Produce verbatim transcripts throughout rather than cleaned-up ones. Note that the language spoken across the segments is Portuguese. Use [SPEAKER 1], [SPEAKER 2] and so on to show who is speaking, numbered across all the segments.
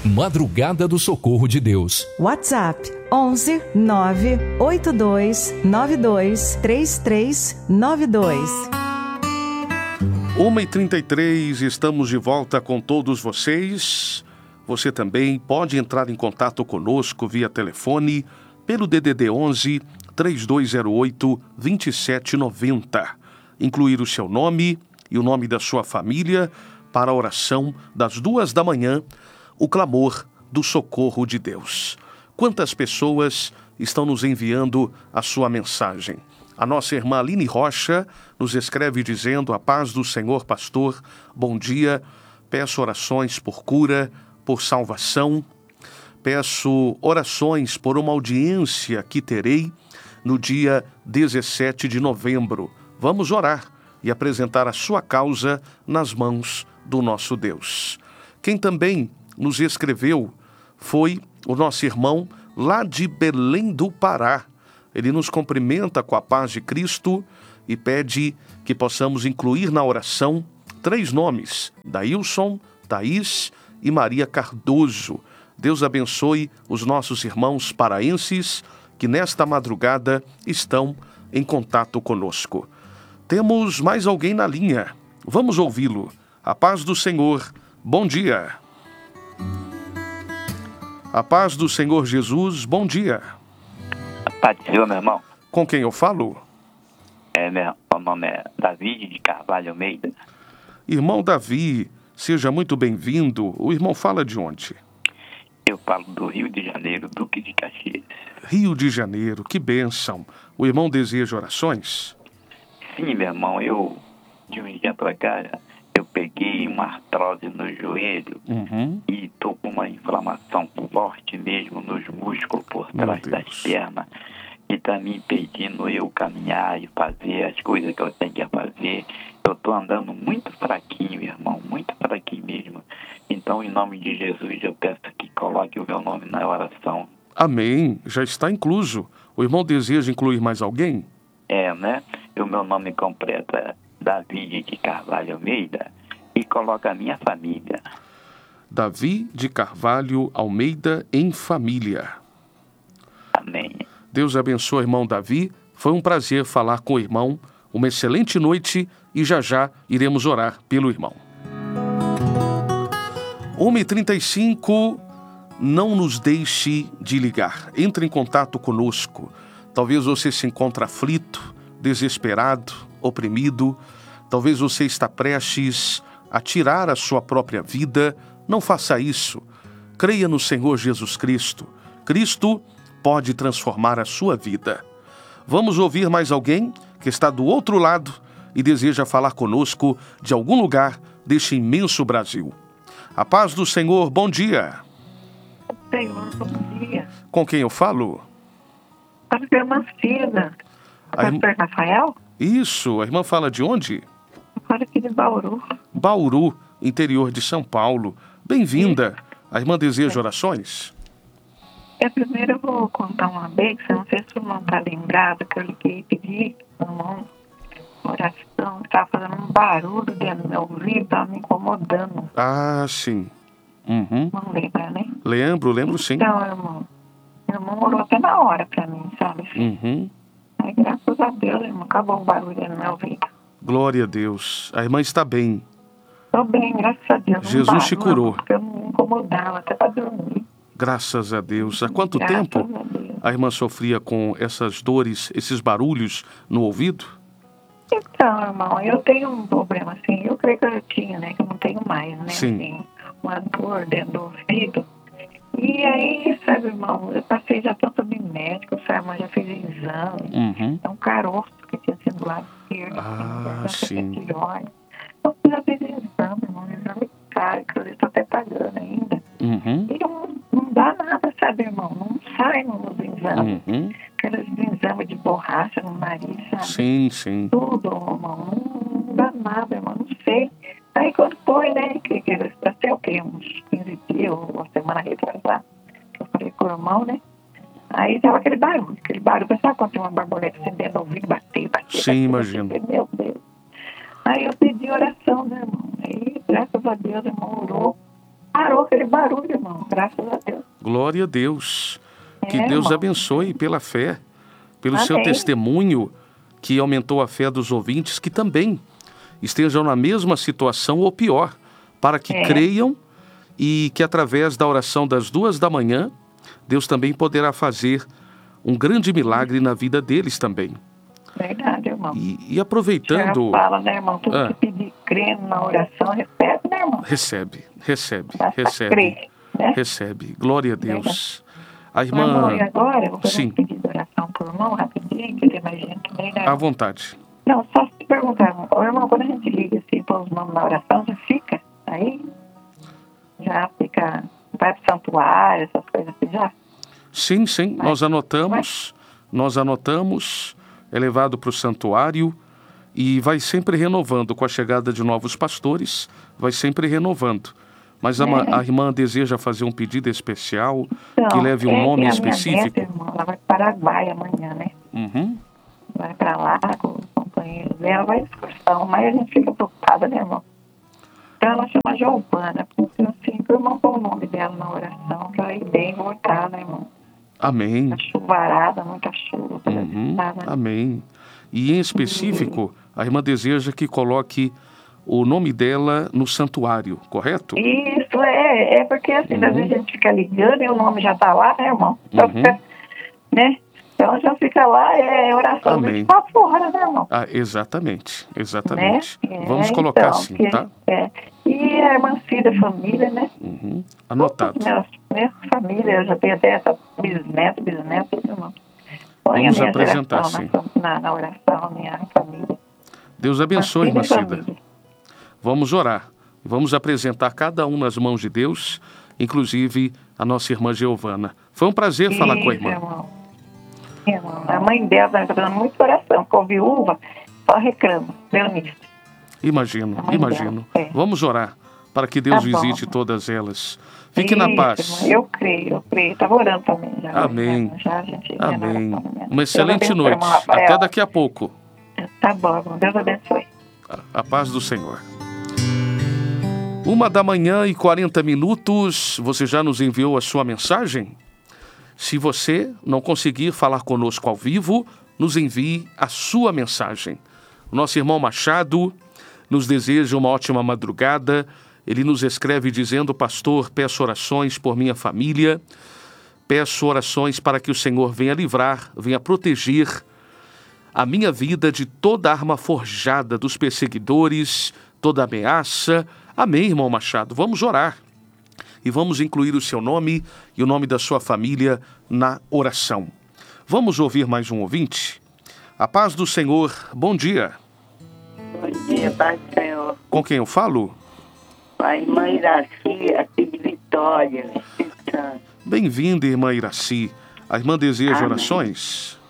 [SPEAKER 1] Madrugada do Socorro de Deus.
[SPEAKER 2] WhatsApp onze nove oito dois nove dois três três nove dois.
[SPEAKER 3] uma e trinta e três, estamos de volta com todos vocês. Você também pode entrar em contato conosco via telefone pelo D D D onze, três dois zero oito, dois sete nove zero. Incluir o seu nome e o nome da sua família para a oração das duas da manhã, o clamor do socorro de Deus. Quantas pessoas estão nos enviando a sua mensagem? A nossa irmã Aline Rocha nos escreve dizendo: a paz do Senhor, pastor, bom dia, peço orações por cura, por salvação, peço orações por uma audiência que terei no dia dezessete de novembro. Vamos orar e apresentar a sua causa nas mãos do nosso Deus. Quem também nos escreveu foi o nosso irmão lá de Belém do Pará. Ele nos cumprimenta com a paz de Cristo e pede que possamos incluir na oração três nomes: Daílson, Thaís e Maria Cardoso. Deus abençoe os nossos irmãos paraenses que nesta madrugada estão em contato conosco. Temos mais alguém na linha. Vamos ouvi-lo. A paz do Senhor. Bom dia. A paz do Senhor Jesus. Bom dia.
[SPEAKER 4] A paz do Senhor, meu irmão.
[SPEAKER 3] Com quem eu falo?
[SPEAKER 4] É, meu, meu nome é Davi de Carvalho Almeida.
[SPEAKER 3] Irmão Davi, seja muito bem-vindo. O irmão fala de onde?
[SPEAKER 4] Eu falo do Rio de Janeiro, Duque de Caxias.
[SPEAKER 3] Rio de Janeiro, que bênção. O irmão deseja orações?
[SPEAKER 4] Sim, meu irmão, eu, de um dia pra cá, eu peguei uma artrose no joelho
[SPEAKER 3] uhum.
[SPEAKER 4] e tô com uma inflamação forte mesmo nos músculos por trás das pernas. E tá me impedindo eu caminhar e fazer as coisas que eu tenho que fazer. Eu tô andando muito fraquinho, meu irmão, muito fraquinho mesmo. Então, em nome de Jesus, eu peço que coloque o meu nome na oração.
[SPEAKER 3] Amém. Já está incluso. O irmão deseja incluir mais alguém?
[SPEAKER 4] É, né? O meu nome completo é Davi de Carvalho Almeida e coloca a minha família.
[SPEAKER 3] Davi de Carvalho Almeida em família.
[SPEAKER 4] Amém.
[SPEAKER 3] Deus abençoe, irmão Davi. Foi um prazer falar com o irmão. Uma excelente noite e já já iremos orar pelo irmão. uma e trinta e cinco, não nos deixe de ligar. Entre em contato conosco. Talvez você se encontre aflito, desesperado, oprimido. Talvez você está prestes a tirar a sua própria vida. Não faça isso. Creia no Senhor Jesus Cristo. Cristo pode transformar a sua vida. Vamos ouvir mais alguém que está do outro lado e deseja falar conosco de algum lugar deste imenso Brasil. A paz do Senhor, bom dia.
[SPEAKER 5] Senhor, bom dia.
[SPEAKER 3] Com quem eu falo?
[SPEAKER 5] Pastor Marcina. Pastor irmã... Rafael?
[SPEAKER 3] Isso, a irmã fala de onde?
[SPEAKER 5] Eu falo aqui de Bauru.
[SPEAKER 3] Bauru, interior de São Paulo. Bem-vinda. A irmã deseja orações?
[SPEAKER 5] É, primeiro eu vou contar uma bênção. Não sei se o irmão está lembrado que eu liguei e pedi uma oração. Estava fazendo um barulho dentro do meu ouvido, estava me incomodando.
[SPEAKER 3] Ah, sim. Uhum.
[SPEAKER 5] Não lembra, né?
[SPEAKER 3] Lembro, lembro sim.
[SPEAKER 5] Então, irmão, meu irmão orou até na hora pra mim, sabe?
[SPEAKER 3] Uhum.
[SPEAKER 5] Aí, graças a Deus, irmão, acabou o barulho dentro do meu ouvido.
[SPEAKER 3] Glória a Deus. A irmã está bem.
[SPEAKER 5] Estou bem, graças a Deus.
[SPEAKER 3] Jesus
[SPEAKER 5] barulho,
[SPEAKER 3] te curou.
[SPEAKER 5] Porque eu não me incomodava até para dormir.
[SPEAKER 3] Graças a Deus. Há quanto
[SPEAKER 5] Graças
[SPEAKER 3] tempo
[SPEAKER 5] a Deus.
[SPEAKER 3] a irmã sofria com essas dores, esses barulhos no ouvido?
[SPEAKER 5] Então, irmão, eu tenho um problema assim, eu creio que eu tinha, né, que eu não tenho mais, né,
[SPEAKER 3] Sim.
[SPEAKER 5] assim, uma dor dentro do ouvido. E aí, sabe, irmão, eu passei já tanto de médico, sabe, mas já fiz exame,
[SPEAKER 3] Uhum.
[SPEAKER 5] é um caroço que tinha sido lá esquerdo,
[SPEAKER 3] Ah,
[SPEAKER 5] assim,
[SPEAKER 3] sim.
[SPEAKER 5] tireoide. Eu já fiz exame, irmão, exame caro, que eu estou até pagando ainda.
[SPEAKER 3] Uhum.
[SPEAKER 5] E não, não dá nada, sabe, irmão, não sai nos exames.
[SPEAKER 3] Uhum.
[SPEAKER 5] Aqueles exames de borracha no nariz, sabe?
[SPEAKER 3] Sim, sim.
[SPEAKER 5] Tudo, irmão. Não, não dá nada, irmão. Não sei. Aí quando foi, né? Que, que eles passei o quê? Uns quinze dias, ou uma semana retrasada. Que eu falei com o irmão, né? Aí tava aquele barulho. Aquele barulho. Sabe quando tem uma borboleta assim dentro do ouvido, bater, bater.
[SPEAKER 3] Sim,
[SPEAKER 5] bater,
[SPEAKER 3] imagino.
[SPEAKER 5] bater, meu Deus. Aí eu pedi oração, né, irmão? Aí, graças a Deus, irmão, orou. Parou aquele aquele barulho, irmão. Graças a Deus.
[SPEAKER 3] Glória a Deus. Que
[SPEAKER 5] É,
[SPEAKER 3] Deus
[SPEAKER 5] irmão.
[SPEAKER 3] abençoe pela fé, pelo
[SPEAKER 5] Amém.
[SPEAKER 3] seu testemunho, que aumentou a fé dos ouvintes, que também estejam na mesma situação ou pior, para que
[SPEAKER 5] É.
[SPEAKER 3] creiam e que através da oração das duas da manhã, Deus também poderá fazer um grande milagre na vida deles também.
[SPEAKER 5] Verdade, irmão.
[SPEAKER 3] E, e
[SPEAKER 5] Já
[SPEAKER 3] aproveitando,
[SPEAKER 5] fala, né, irmão? Tudo
[SPEAKER 3] Ah.
[SPEAKER 5] que pedir crendo na oração, recebe, né, irmão?
[SPEAKER 3] recebe, recebe,
[SPEAKER 5] Basta
[SPEAKER 3] recebe,
[SPEAKER 5] crer, né?
[SPEAKER 3] recebe. Glória a Deus. A
[SPEAKER 5] Irmão, e
[SPEAKER 3] irmã,
[SPEAKER 5] agora eu vou fazer
[SPEAKER 3] Sim.
[SPEAKER 5] um pedido de oração por irmão, rapidinho, que ele imagina também, né?
[SPEAKER 3] à vontade.
[SPEAKER 5] Não, só se perguntar, irmão. Ô, irmão, quando a gente liga assim, põe os nomes na oração, já fica aí? Já fica, vai pro santuário, essas coisas assim, já?
[SPEAKER 3] Sim, sim, nós anotamos, nós anotamos, é levado para o santuário e vai sempre renovando com a chegada de novos pastores, vai sempre renovando. Mas a, ma- a irmã deseja fazer um pedido especial, que leve um
[SPEAKER 5] é
[SPEAKER 3] nome
[SPEAKER 5] que a
[SPEAKER 3] específico?
[SPEAKER 5] Minha neta, irmão, ela vai para o Paraguai amanhã, né?
[SPEAKER 3] Uhum.
[SPEAKER 5] Vai para lá com os companheiros dela, vai de excursão, mas a gente fica preocupada, né, irmão? Então ela chama Giovana, porque assim, o irmão põe o nome dela na oração, pra ir bem voltar, né, irmão?
[SPEAKER 3] Amém.
[SPEAKER 5] A chuvarada, muita chuva.
[SPEAKER 3] Uhum.
[SPEAKER 5] Tá, né?
[SPEAKER 3] Amém. E em específico, a irmã deseja que coloque o nome dela no santuário, correto?
[SPEAKER 5] Isso, é, é porque assim, às vezes a gente fica ligando e o nome já tá lá, né, irmão? Então,
[SPEAKER 3] Uhum.
[SPEAKER 5] fica, né? Então já fica lá, é oração
[SPEAKER 3] Amém.
[SPEAKER 5] vinte e quatro horas, né, irmão?
[SPEAKER 3] Ah, exatamente, exatamente.
[SPEAKER 5] Né? É,
[SPEAKER 3] Vamos colocar
[SPEAKER 5] então,
[SPEAKER 3] assim,
[SPEAKER 5] que-
[SPEAKER 3] tá?
[SPEAKER 5] É. E a irmã Cida, família, né?
[SPEAKER 3] Uhum. Anotado.
[SPEAKER 5] Minha, minha família, eu já tenho até essa bisneto, bisneto, irmão. Põe
[SPEAKER 3] Vamos
[SPEAKER 5] a minha
[SPEAKER 3] apresentar,
[SPEAKER 5] geração
[SPEAKER 3] sim.
[SPEAKER 5] na, na, na oração, a minha família.
[SPEAKER 3] Deus abençoe, irmã
[SPEAKER 5] Cida e
[SPEAKER 3] Cida.
[SPEAKER 5] família.
[SPEAKER 3] Vamos orar. Vamos apresentar cada um nas mãos de Deus, inclusive a nossa irmã Giovana. Foi um prazer falar com a
[SPEAKER 5] Isso,
[SPEAKER 3] irmã.
[SPEAKER 5] irmão. Irmão, a mãe dela está dando muito coração, ficou viúva, só reclama, deu nisso.
[SPEAKER 3] Imagino,
[SPEAKER 5] Tá
[SPEAKER 3] imagino.
[SPEAKER 5] bom, é.
[SPEAKER 3] Vamos orar para que Deus
[SPEAKER 5] Tá bom.
[SPEAKER 3] visite todas elas. Fique na
[SPEAKER 5] Isso,
[SPEAKER 3] paz.
[SPEAKER 5] irmão, eu creio, eu creio. Estava orando também já.
[SPEAKER 3] Amém.
[SPEAKER 5] né? Já, a gente ia na
[SPEAKER 3] Amém.
[SPEAKER 5] oração, né?
[SPEAKER 3] Uma
[SPEAKER 5] Deus
[SPEAKER 3] excelente
[SPEAKER 5] abençoe,
[SPEAKER 3] noite.
[SPEAKER 5] irmão Rafael.
[SPEAKER 3] Até daqui a pouco.
[SPEAKER 5] Tá bom, irmão. Deus abençoe.
[SPEAKER 3] A paz do Senhor. Uma da manhã e quarenta minutos, você já nos enviou a sua mensagem? Se você não conseguir falar conosco ao vivo, nos envie a sua mensagem. O nosso irmão Machado nos deseja uma ótima madrugada. Ele nos escreve dizendo: pastor, peço orações por minha família, peço orações para que o Senhor venha livrar, venha proteger a minha vida de toda arma forjada dos perseguidores, toda ameaça. Amém, irmão Machado. Vamos orar. E vamos incluir o seu nome e o nome da sua família na oração. Vamos ouvir mais um ouvinte? A paz do Senhor. Bom dia.
[SPEAKER 6] Bom dia, Pai do Senhor.
[SPEAKER 3] Com quem eu falo?
[SPEAKER 6] A irmã Iraci, aqui de Vitória, Espírito Santo.
[SPEAKER 3] Bem-vinda, irmã Iraci. A irmã deseja
[SPEAKER 6] Amém.
[SPEAKER 3] orações?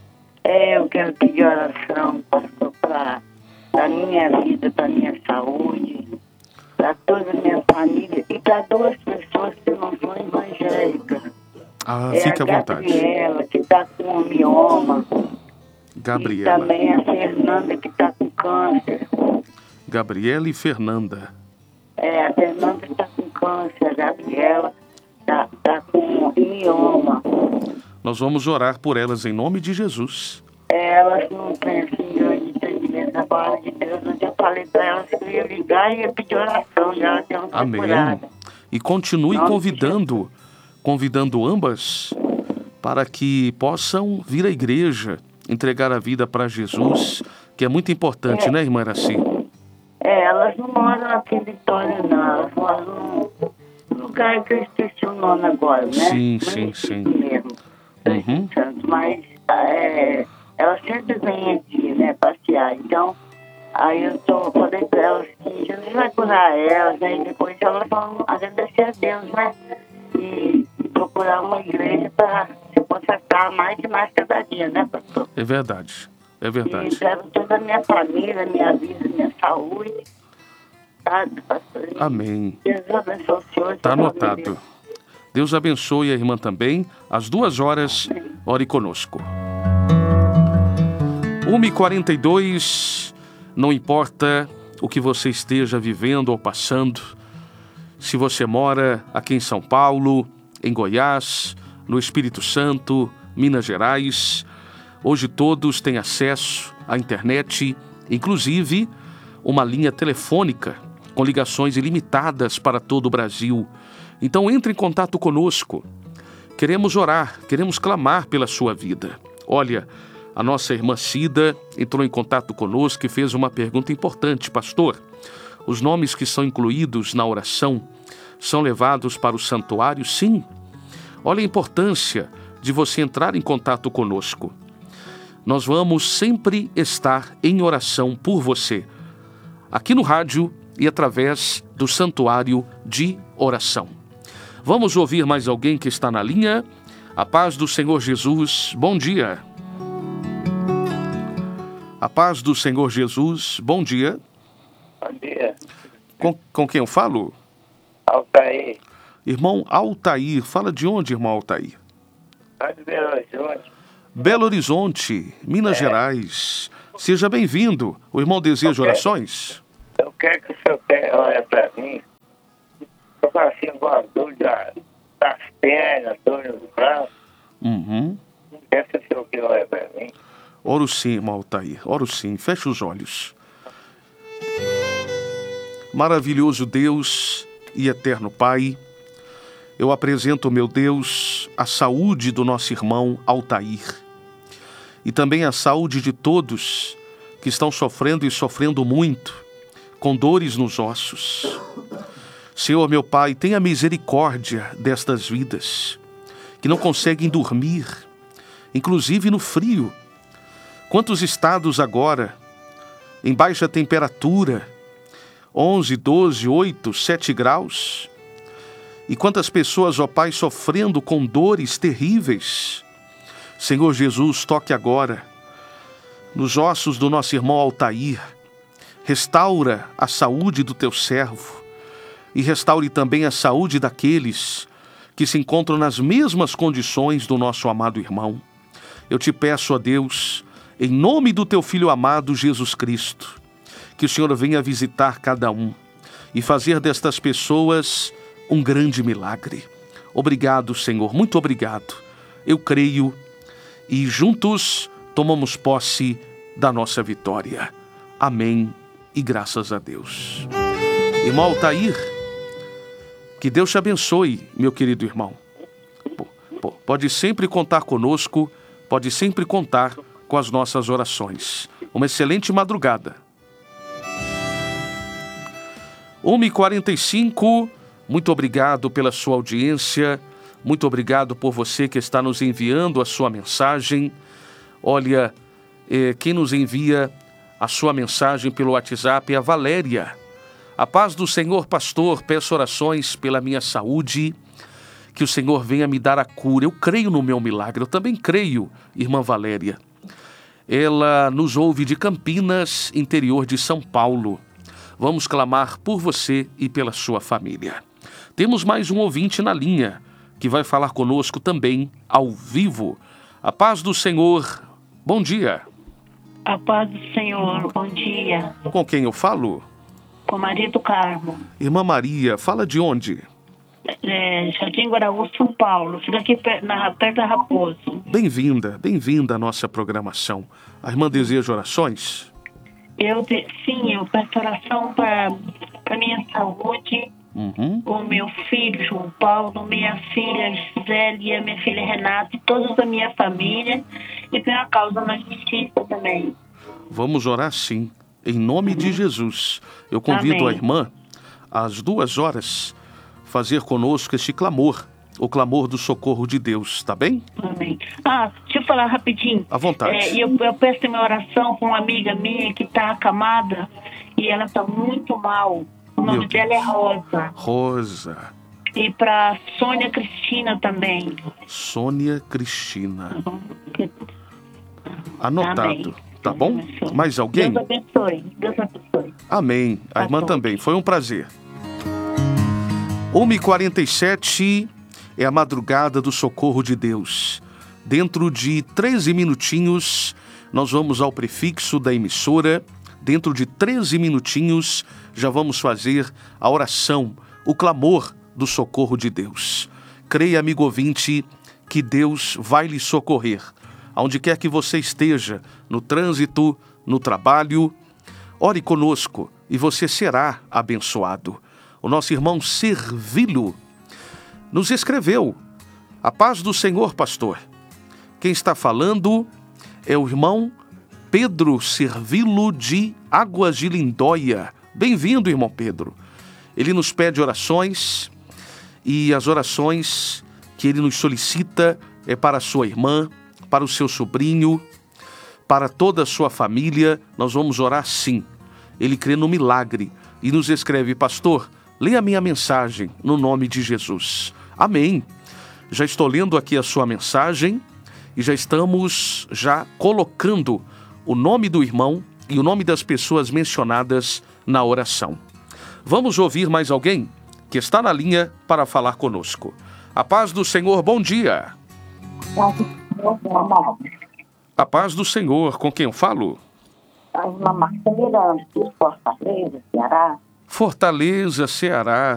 [SPEAKER 6] É, eu quero pedir oração, pastor, para a minha vida, para a minha saúde, para toda a minha família e para duas pessoas que não são evangélicas.
[SPEAKER 3] Ah,
[SPEAKER 6] é
[SPEAKER 3] fique
[SPEAKER 6] a
[SPEAKER 3] à vontade.
[SPEAKER 6] Gabriela, que está com mioma, e
[SPEAKER 3] Gabriela.
[SPEAKER 6] também a Fernanda, que está com câncer.
[SPEAKER 3] Gabriela e Fernanda.
[SPEAKER 6] É, a Fernanda está com câncer, a Gabriela está tá com mioma.
[SPEAKER 3] Nós vamos orar por elas em nome de Jesus.
[SPEAKER 6] É, elas não têm assim grande entendimento da palavra de Deus. Eu já falei para elas que eu ia ligar e ia pedir oração. Já elas têm uma
[SPEAKER 3] Amém.
[SPEAKER 6] procurada.
[SPEAKER 3] E continue
[SPEAKER 6] Nossa.
[SPEAKER 3] convidando, convidando ambas para que possam vir à igreja, entregar a vida para Jesus, que é muito importante,
[SPEAKER 6] É.
[SPEAKER 3] né, irmã Iraci?
[SPEAKER 6] É, elas não moram aqui em Vitória, não. Elas moram num lugar que eu esqueci o nome agora, né?
[SPEAKER 3] Sim, sim,
[SPEAKER 6] Município
[SPEAKER 3] sim.
[SPEAKER 6] mesmo.
[SPEAKER 3] Uhum.
[SPEAKER 6] Santos, mas é, elas sempre vêm aqui, né, passear. Então, aí eu tô, falei para elas que Jesus vai curar elas, né? E depois elas vão agradecer a Deus, né? E, e procurar uma igreja para se consagrar mais e mais cada dia, né, pastor?
[SPEAKER 3] É verdade, é
[SPEAKER 6] E
[SPEAKER 3] verdade.
[SPEAKER 6] quero toda a minha família, minha vida, minha saúde. Sabe, pastor? E
[SPEAKER 3] Amém.
[SPEAKER 6] Deus abençoe o senhor. e
[SPEAKER 3] Está
[SPEAKER 6] sua
[SPEAKER 3] anotado.
[SPEAKER 6] família.
[SPEAKER 3] Deus abençoe a irmã também. Às duas horas, ore conosco. uma e quarenta e dois, não importa o que você esteja vivendo ou passando, Se você mora aqui em São Paulo, em Goiás, no Espírito Santo, Minas Gerais, hoje todos têm acesso à internet, inclusive uma linha telefônica com ligações ilimitadas para todo o Brasil. Então entre em contato conosco. Queremos orar, queremos clamar pela sua vida. Olha, a nossa irmã Cida entrou em contato conosco e fez uma pergunta importante. Pastor, os nomes que são incluídos na oração são levados para o santuário? Sim. Olha a importância de você entrar em contato conosco. Nós vamos sempre estar em oração por você, aqui no rádio e através do santuário de oração. Vamos ouvir mais alguém que está na linha? A paz do Senhor Jesus, bom dia. A paz do Senhor Jesus, bom dia.
[SPEAKER 7] Bom dia.
[SPEAKER 3] Com, com quem eu falo?
[SPEAKER 7] Altair.
[SPEAKER 3] Irmão Altair, fala de onde, irmão Altair?
[SPEAKER 7] Lá de Belo Horizonte.
[SPEAKER 3] Belo Horizonte, Minas
[SPEAKER 7] É.
[SPEAKER 3] Gerais. Seja bem-vindo. O irmão deseja
[SPEAKER 7] Ok.
[SPEAKER 3] orações?
[SPEAKER 7] Eu quero que o senhor tenha olha pra mim. Eu falo assim, uma dor da- das pernas, dor nos braços.
[SPEAKER 3] Uhum.
[SPEAKER 7] Quero que o senhor que olha pra mim.
[SPEAKER 3] Oro sim, irmão Altair. Oro sim. Feche os olhos. Maravilhoso Deus e eterno Pai, eu apresento, meu Deus, a saúde do nosso irmão Altair e também a saúde de todos que estão sofrendo e sofrendo muito, com dores nos ossos. Senhor, meu Pai, tenha misericórdia destas vidas que não conseguem dormir, inclusive no frio. Quantos estados agora, em baixa temperatura, onze, doze, oito, sete graus. E quantas pessoas, ó Pai, sofrendo com dores terríveis. Senhor Jesus, toque agora nos ossos do nosso irmão Altair. Restaura a saúde do teu servo e restaure também a saúde daqueles que se encontram nas mesmas condições do nosso amado irmão. Eu te peço, ó Deus, em nome do teu Filho amado Jesus Cristo, que o Senhor venha visitar cada um e fazer destas pessoas um grande milagre. Obrigado, Senhor, muito obrigado. Eu creio e juntos tomamos posse da nossa vitória. Amém e graças a Deus. Irmão Altair, que Deus te abençoe, meu querido irmão. Pode sempre contar conosco, pode sempre contar com as nossas orações. Uma excelente madrugada. uma e quarenta e cinco, muito obrigado pela sua audiência, muito obrigado por você que está nos enviando a sua mensagem. Olha, eh, quem nos envia a sua mensagem pelo WhatsApp é a Valéria. A paz do Senhor, pastor, peço orações pela minha saúde, que o Senhor venha me dar a cura. Eu creio no meu milagre, eu também creio, irmã Valéria. Ela nos ouve de Campinas, interior de São Paulo. Vamos clamar por você e pela sua família. Temos mais um ouvinte na linha, que vai falar conosco também, ao vivo. A paz do Senhor, bom dia.
[SPEAKER 8] A paz do Senhor, bom dia.
[SPEAKER 3] Com quem eu falo?
[SPEAKER 8] Com Maria do Carmo.
[SPEAKER 3] Irmã Maria, fala de onde?
[SPEAKER 8] É, Jardim Guaraú, São Paulo. Fica aqui perto, na, perto da Raposo.
[SPEAKER 3] Bem-vinda, bem-vinda à nossa programação. A irmã deseja orações?
[SPEAKER 8] Eu, de, sim, eu peço oração para a minha saúde,
[SPEAKER 3] Uhum.
[SPEAKER 8] o meu filho, João Paulo, minha filha Gisele, a minha filha Renata e toda a minha família, e pela causa na justiça também.
[SPEAKER 3] Vamos orar sim, em nome de Jesus. Eu convido
[SPEAKER 8] Amém.
[SPEAKER 3] a irmã, às duas horas, fazer conosco este clamor, o clamor do socorro de Deus, tá bem?
[SPEAKER 8] Amém. Ah, deixa eu falar rapidinho.
[SPEAKER 3] À vontade.
[SPEAKER 8] É, eu, eu peço minha oração com uma amiga minha que está acamada e ela está muito mal. O nome
[SPEAKER 3] Meu
[SPEAKER 8] dela é Rosa.
[SPEAKER 3] Rosa,
[SPEAKER 8] E para Sônia Cristina também.
[SPEAKER 3] Sônia Cristina. Anotado,
[SPEAKER 8] Amém.
[SPEAKER 3] tá bom?
[SPEAKER 8] Deus abençoe.
[SPEAKER 3] Mais alguém?
[SPEAKER 8] Deus abençoe. Deus abençoe.
[SPEAKER 3] Amém. A
[SPEAKER 8] Tá
[SPEAKER 3] irmã
[SPEAKER 8] bom.
[SPEAKER 3] também. Foi um prazer. uma e quarenta e sete é a madrugada do socorro de Deus. Dentro de treze minutinhos, nós vamos ao prefixo da emissora. Dentro de treze minutinhos, já vamos fazer a oração o clamor do socorro de Deus. Creia, amigo ouvinte, que Deus vai lhe socorrer. Aonde quer que você esteja, no trânsito, no trabalho, ore conosco e você será abençoado. O nosso irmão Servilo nos escreveu: a paz do Senhor, pastor. Quem está falando é o irmão Pedro Servilo de Águas de Lindóia. Bem-vindo, irmão Pedro. Ele nos pede orações e as orações que ele nos solicita é para a sua irmã, para o seu sobrinho, para toda a sua família. Nós vamos orar sim. Ele crê no milagre e nos escreve: pastor, leia a minha mensagem no nome de Jesus. Amém. Já estou lendo aqui a sua mensagem e já estamos já colocando o nome do irmão e o nome das pessoas mencionadas na oração. Vamos ouvir mais alguém que está na linha para falar conosco. A paz do Senhor, bom dia. A paz do Senhor, com quem eu falo?
[SPEAKER 6] A irmã Marta Miranda, de Fortaleza, Ceará.
[SPEAKER 3] Fortaleza, Ceará.